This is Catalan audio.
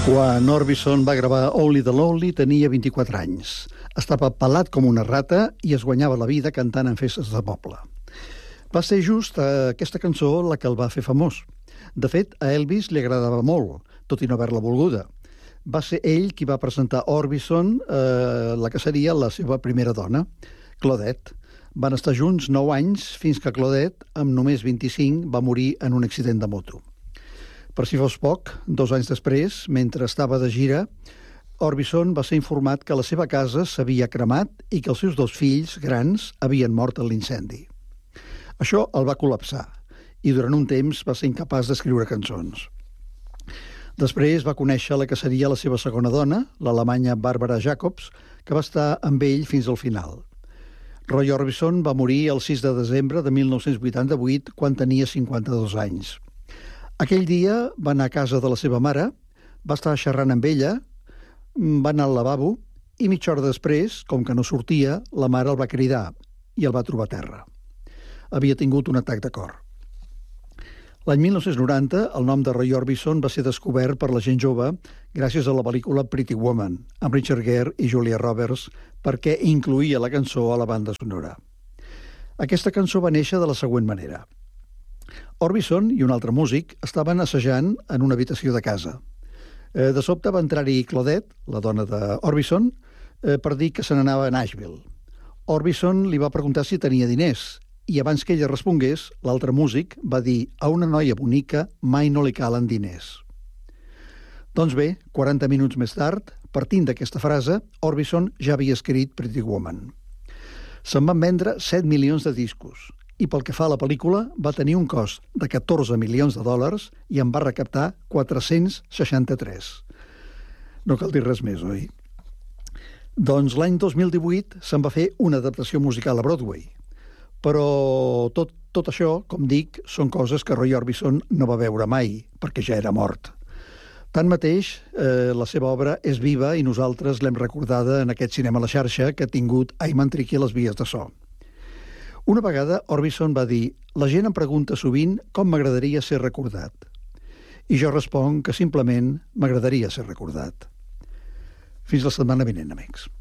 Quan Orbison va gravar Only the Lonely tenia 24 anys. Estava pelat com una rata i es guanyava la vida cantant en festes de poble. Va ser just aquesta cançó la que el va fer famós. De fet, a Elvis li agradava molt, tot i no haver-la volguda. Va ser ell qui va presentar Orbison, la que seria la seva primera dona, Claudette. Van estar junts 9 anys fins que Claudette, amb només 25, va morir en un accident de moto. Per si fos poc, 2 anys després, mentre estava de gira, Orbison va ser informat que la seva casa s'havia cremat i que els seus 2 fills grans havien mort en l'incendi. Això el va col·lapsar i durant un temps va ser incapaç d'escriure cançons. Després va conèixer la que seria la seva segona dona, l'alemanya Barbara Jacobs, que va estar amb ell fins al final. Roy Orbison va morir el 6 de desembre de 1988 quan tenia 52 anys. Aquell dia va anar a casa de la seva mare, va estar xerrant amb ella, va anar al lavabo i mitja hora després, com que no sortia, la mare el va cridar i el va trobar a terra. Havia tingut un atac de cor. L'any 1990, el nom de Roy Orbison va ser descobert per la gent jove gràcies a la pel·lícula Pretty Woman, amb Richard Gere i Julia Roberts, perquè incloïa la cançó a la banda sonora. Aquesta cançó va néixer de la següent manera. Orbison i un altre músic estaven assajant en una habitació de casa. De sobte va entrar-hi Claudette, la dona d'Orbison, per dir que se n'anava a Nashville. Orbison li va preguntar si tenia diners i abans que ella respongués, l'altre músic va dir a una noia bonica mai no li calen diners. Doncs bé, 40 minuts més tard, partint d'aquesta frase, Orbison ja havia escrit Pretty Woman. Se'n van vendre 7 milions de discos i pel que fa a la pel·lícula va tenir un cost de 14 milions de dòlars i en va recaptar 463. No cal dir res més, oi? Doncs l'any 2018 se'n va fer una adaptació musical a Broadway. Però tot això, com dic, són coses que Roy Orbison no va veure mai, perquè ja era mort. Tanmateix, la seva obra és viva i nosaltres l'hem recordada en aquest cinema a la xarxa que ha tingut Ayman Triqui a les vies de so. Una vegada Orbison va dir «La gent em pregunta sovint com m'agradaria ser recordat». I jo responc que simplement m'agradaria ser recordat. Fins la setmana vinent, amics.